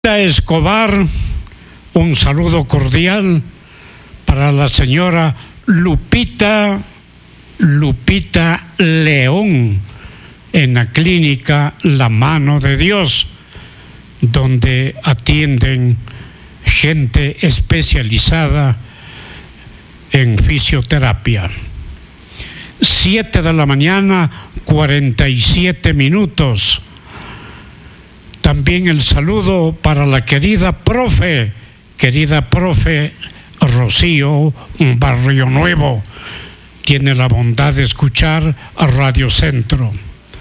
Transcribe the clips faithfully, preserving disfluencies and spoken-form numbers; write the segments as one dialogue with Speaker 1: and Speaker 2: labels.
Speaker 1: Escobar, un saludo cordial para la señora Lupita, Lupita León, en la clínica La Mano de Dios, donde atienden gente especializada en fisioterapia. Siete de la mañana, cuarenta y siete minutos. También el saludo para la querida profe, querida profe Rocío Barrio Nuevo. Tiene la bondad de escuchar a Radio Centro.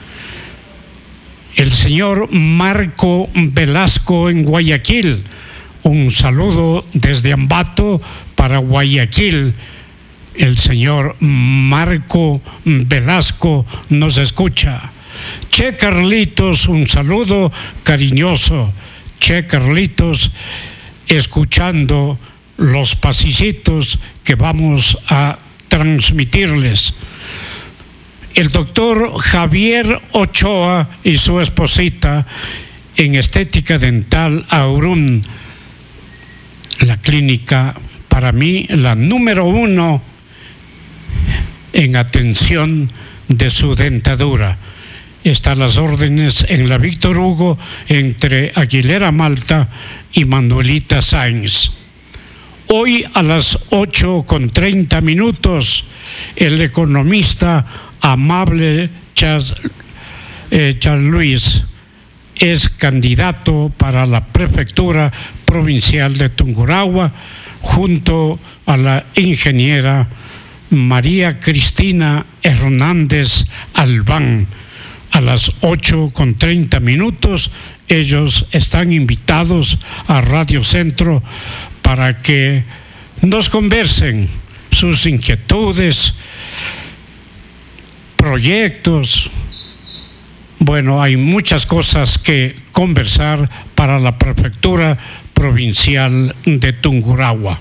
Speaker 1: El señor Marco Velasco en Guayaquil. Un saludo desde Ambato para Guayaquil. El señor Marco Velasco nos escucha. Che Carlitos, un saludo cariñoso. Che Carlitos, escuchando los pasillitos que vamos a transmitirles. El doctor Javier Ochoa y su esposita en estética dental Aurún, la clínica para mí la número uno en atención de su dentadura. Están las órdenes en la Víctor Hugo entre Aguilera Malta y Manuelita Sáenz. Hoy a las ocho con treinta minutos, el economista Amable Chas, eh, Charles Luis es candidato para la prefectura provincial de Tungurahua junto a la ingeniera María Cristina Hernández Albán. A las ocho con treinta minutos, ellos están invitados a Radio Centro para que nos conversen sus inquietudes, proyectos. Bueno, hay muchas cosas que conversar para la prefectura provincial de Tungurahua.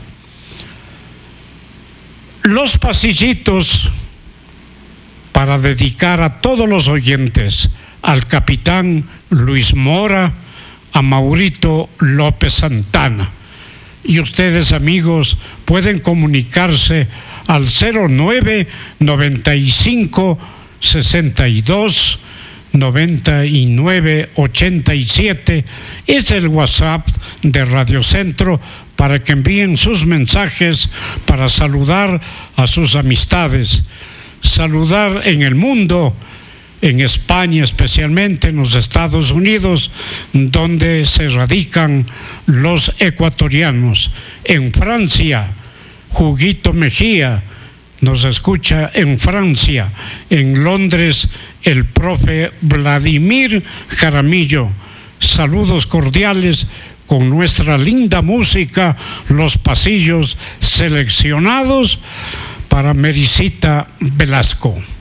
Speaker 1: Los pasillitos para dedicar a todos los oyentes, al capitán Luis Mora, a Maurito López Santana. Y ustedes, amigos, pueden comunicarse al cero nueve noventa y cinco sesenta y dos noventa y nueve ochenta y siete. Es el WhatsApp de Radio Centro para que envíen sus mensajes para saludar a sus amistades. Saludar en el mundo, en España especialmente, en los Estados Unidos, donde se radican los ecuatorianos. En Francia, Juguito Mejía nos escucha en Francia. En Londres, el profe Vladimir Jaramillo. Saludos cordiales con nuestra linda música, los pasillos seleccionados para Mericita Velasco.